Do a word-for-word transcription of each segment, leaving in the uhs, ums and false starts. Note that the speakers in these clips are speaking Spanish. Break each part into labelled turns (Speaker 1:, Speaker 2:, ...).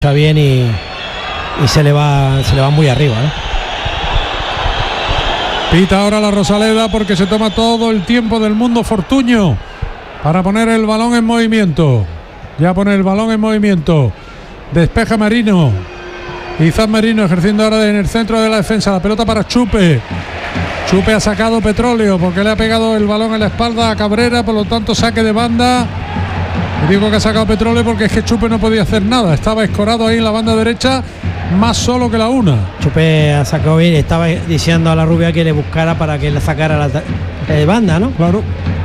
Speaker 1: Está bien y, y se le va se le va muy arriba, ¿no?
Speaker 2: Pita ahora la Rosaleda porque se toma todo el tiempo del mundo Fortuño para poner el balón en movimiento. Ya pone el balón en movimiento. Despeja Merino. Izan Merino ejerciendo ahora en el centro de la defensa. La pelota para Chupe. Chupe ha sacado Petróleo porque le ha pegado el balón en la espalda a Cabrera, por lo tanto saque de banda. Digo que ha sacado Petróleo porque es que Chupe no podía hacer nada. Estaba escorado ahí en la banda derecha, más solo que la una.
Speaker 1: Chupe ha sacado bien, estaba diciendo a la rubia que le buscara para que le sacara la eh, banda, ¿no?
Speaker 2: Claro.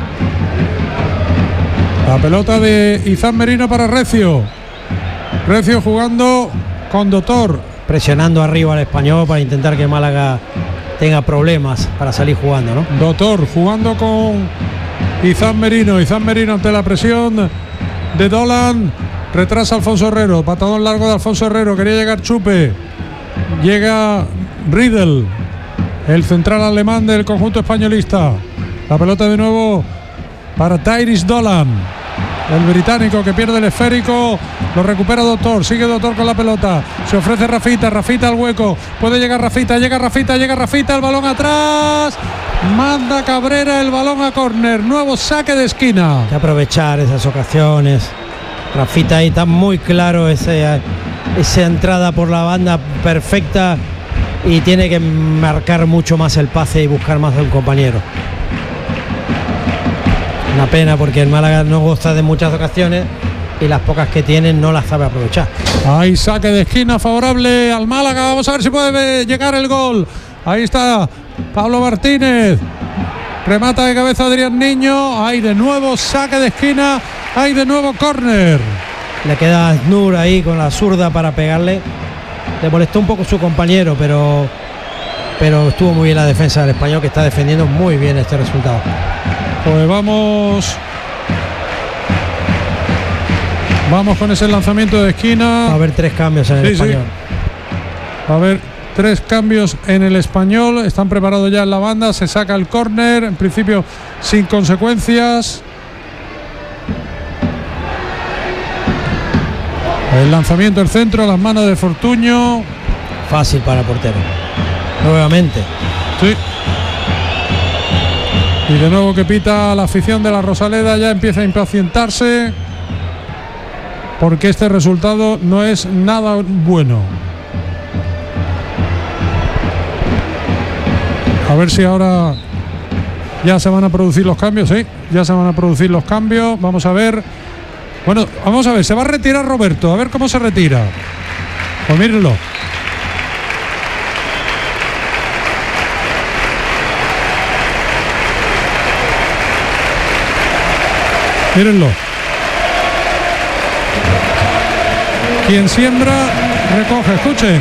Speaker 2: La pelota de Izan Merino para Recio. Recio jugando con Doctor.
Speaker 1: Presionando arriba al Español para intentar que Málaga tenga problemas para salir jugando, ¿no?
Speaker 2: Doctor jugando con Izan Merino. Izan Merino ante la presión de Dolan. Retrasa Alfonso Herrero. Patadón largo de Alfonso Herrero. Quería llegar Chupe. Llega Riedel, el central alemán del conjunto españolista. La pelota de nuevo para Tyrese Dolan, el británico que pierde el esférico. Lo recupera Doctor. Sigue Doctor con la pelota. Se ofrece Rafita. Rafita al hueco. Puede llegar Rafita. Llega Rafita. Llega Rafita. El balón atrás. Manda Cabrera el balón a córner. Nuevo saque de esquina.
Speaker 1: Hay que aprovechar esas ocasiones. Rafita ahí está muy claro ese, esa entrada por la banda perfecta y tiene que marcar mucho más el pase y buscar más a un compañero. Una pena porque el Málaga no goza de muchas ocasiones y las pocas que tiene no las sabe aprovechar.
Speaker 2: Hay saque de esquina favorable al Málaga. Vamos a ver si puede llegar el gol. Ahí está Pablo Martínez. Remata de cabeza Adrián Niño. Hay de nuevo saque de esquina. Hay de nuevo córner.
Speaker 1: Le queda a Snur ahí con la zurda para pegarle. Le molestó un poco su compañero, pero, pero estuvo muy bien la defensa del Español, que está defendiendo muy bien este resultado.
Speaker 2: Pues vamos. Vamos con ese lanzamiento de esquina.
Speaker 1: Va a haber tres cambios en el sí, Español.
Speaker 2: Sí. Va a haber tres cambios en el Español. Están preparados ya en la banda. Se saca el córner. En principio sin consecuencias. El lanzamiento del centro a las manos de Fortuño.
Speaker 1: Fácil para el portero. Nuevamente.
Speaker 2: Sí. Y de nuevo que pita la afición de la Rosaleda. Ya empieza a impacientarse, porque este resultado no es nada bueno. A ver si ahora ya se van a producir los cambios. Sí, ya se van a producir los cambios. Vamos a ver. Bueno, vamos a ver, se va a retirar Roberto, a ver cómo se retira. Pues mírenlo. Mírenlo. Quien siembra, recoge, escuchen.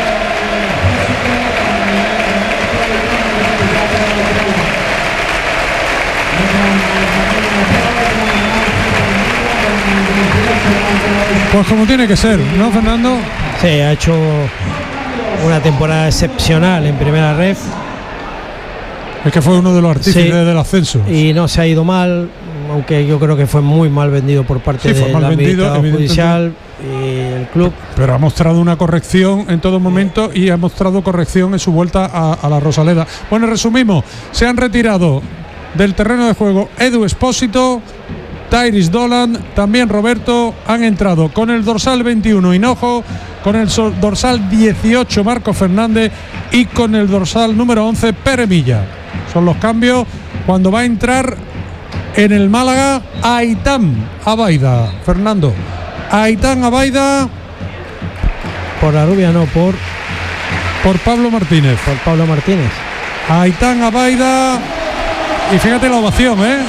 Speaker 2: Pues como tiene que ser, ¿no, Fernando?
Speaker 1: Sí, ha hecho una temporada excepcional en primera ref.
Speaker 2: Es que fue uno de los artífices
Speaker 1: sí,
Speaker 2: del ascenso.
Speaker 1: Y no se ha ido mal, aunque yo creo que fue muy mal vendido por parte
Speaker 2: sí,
Speaker 1: del administrador judicial y el club.
Speaker 2: Pero ha mostrado una corrección en todo momento y ha mostrado corrección en su vuelta a, a la Rosaleda. Bueno, resumimos, se han retirado del terreno de juego Edu Espósito, Tyrese Dolan, también Roberto. Han entrado con el dorsal veintiuno Hinojo, con el dorsal dieciocho Marco Fernández y con el dorsal número once Pere Milla. Son los cambios cuando va a entrar en el Málaga Aitán Abaida. Fernando, Aitán Abaida.
Speaker 1: Por la rubia no, por
Speaker 2: por Pablo Martínez.
Speaker 1: Por Pablo Martínez.
Speaker 2: Aitán Abaida. Y fíjate la ovación, ¿eh?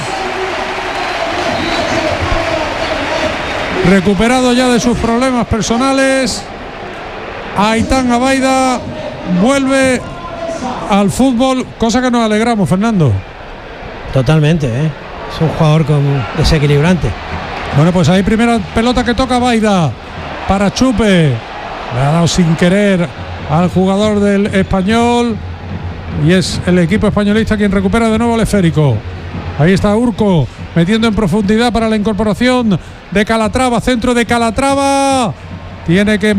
Speaker 2: Recuperado ya de sus problemas personales, Aitán Abaida vuelve al fútbol, cosa que nos alegramos, Fernando.
Speaker 1: Totalmente, ¿eh? Es un jugador con desequilibrante.
Speaker 2: Bueno, pues ahí primera pelota que toca Abaida para Chupe. Le ha dado sin querer al jugador del Español y es el equipo españolista quien recupera de nuevo el esférico. Ahí está Urco metiendo en profundidad para la incorporación de Calatrava, centro de Calatrava. Tiene que